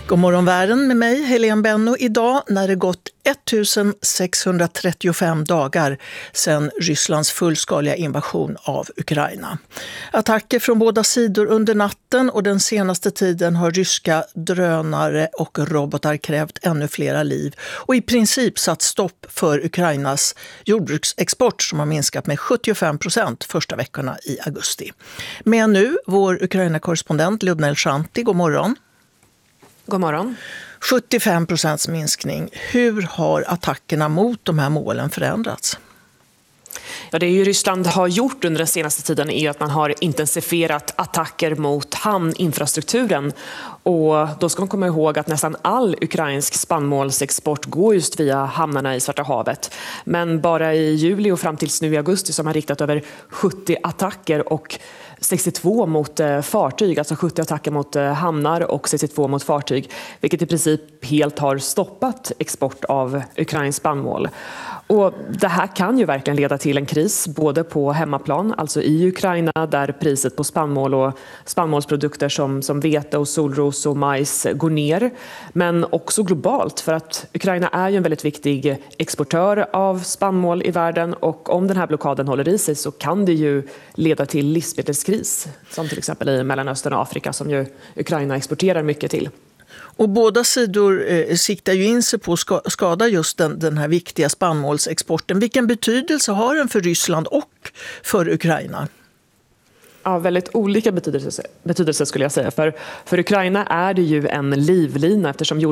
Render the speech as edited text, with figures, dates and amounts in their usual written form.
God morgon världen med mig, Helene Benno. Idag när det gått 1635 dagar sedan Rysslands fullskaliga invasion av Ukraina. Attacker från båda sidor under natten och den senaste tiden har ryska drönare och robotar krävt ännu flera liv och i princip satt stopp för Ukrainas jordbruksexport som har minskat med 75% första veckorna i augusti. Men nu vår Ukraina-korrespondent Ludmila Shanti, god morgon. God morgon. 75% minskning. Hur har attackerna mot de här målen förändrats? Ja, det ju Ryssland har gjort under den senaste tiden är att man har intensifierat attacker mot hamninfrastrukturen. Och då ska man komma ihåg att nästan all ukrainsk spannmålsexport går just via hamnarna i Svarta havet. Men bara i juli och fram tills nu i augusti så har man riktat över 70 attacker och 62 mot fartyg, alltså 70 attacker mot hamnar och 62 mot fartyg, vilket i princip helt har stoppat export av ukrainsk spannmål. Och det här kan ju verkligen leda till en kris både på hemmaplan, alltså i Ukraina där priset på spannmål och spannmålsprodukter som vete och solros och majs går ner, men också globalt för att Ukraina är ju en väldigt viktig exportör av spannmål i världen och om den här blockaden håller i sig så kan det ju leda till livsmedelskris som till exempel i Mellanöstern och Afrika som ju Ukraina exporterar mycket till. Och båda sidor siktar ju in sig på att skada just den här viktiga spannmålsexporten. Vilken betydelse har den för Ryssland och för Ukraina? Ja, väldigt olika betydelse skulle jag säga. För Ukraina är det ju en livlina eftersom